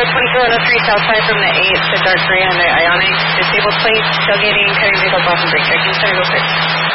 2403 Southside from the 8 to Dark Gray on the Ionic. Disabled plate, tailgating, cutting vehicles off and brake checking. Center, go 6.